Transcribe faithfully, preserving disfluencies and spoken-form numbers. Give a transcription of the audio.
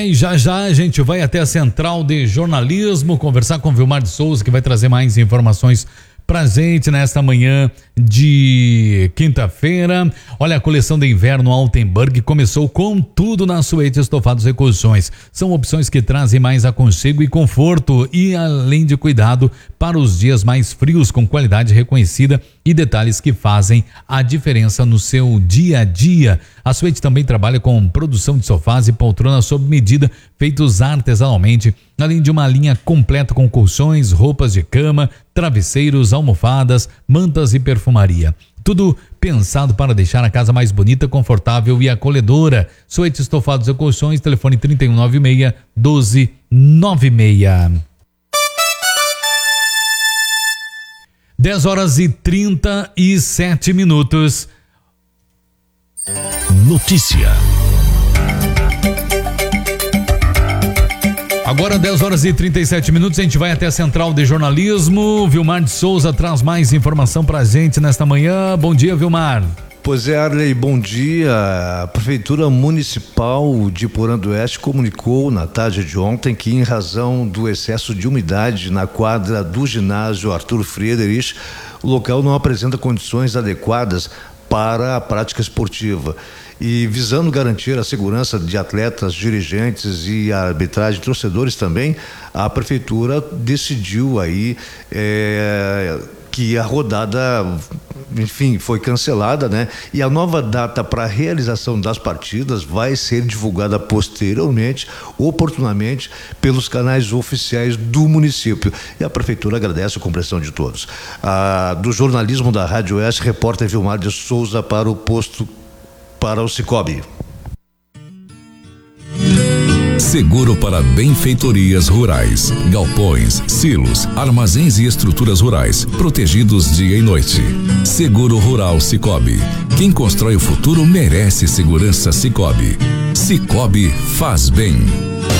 e já já a gente vai até a Central de Jornalismo conversar com Vilmar de Souza, que vai trazer mais informações pra gente nesta manhã de quinta-feira. Olha, a coleção de inverno Altenburg começou com tudo na suíte Estofados e Colchões. São opções que trazem mais aconchego e conforto e além de cuidado para os dias mais frios, com qualidade reconhecida e detalhes que fazem a diferença no seu dia a dia. A suíte também trabalha com produção de sofás e poltronas sob medida, feitos artesanalmente, além de uma linha completa com colchões, roupas de cama, travesseiros, almofadas, mantas e perfumaria. Tudo pensado para deixar a casa mais bonita, confortável e acolhedora. Suíte Estofados e Colchões, telefone trinta e um noventa e seis, doze noventa e seis. dez horas e trinta e sete minutos. Notícia. Agora dez horas e trinta e sete minutos, a gente vai até a Central de Jornalismo. Vilmar de Souza traz mais informação pra gente nesta manhã. Bom dia, Vilmar. Pois é, Arley, bom dia. A Prefeitura Municipal de Porã do Oeste comunicou na tarde de ontem que, em razão do excesso de umidade na quadra do ginásio Arthur Friedrich, o local não apresenta condições adequadas para a prática esportiva. E visando garantir a segurança de atletas, dirigentes e a arbitragem, torcedores também, a Prefeitura decidiu aí é, que a rodada, enfim, foi cancelada, né? E a nova data para a realização das partidas vai ser divulgada posteriormente, oportunamente, pelos canais oficiais do município. E a Prefeitura agradece a compreensão de todos. Ah, do jornalismo da Rádio Oeste, repórter Vilmar de Souza para o posto para o Cicobi. Seguro para benfeitorias rurais, galpões, silos, armazéns e estruturas rurais, protegidos dia e noite. Seguro Rural Cicobi. Quem constrói o futuro merece segurança Cicobi. Cicobi faz bem.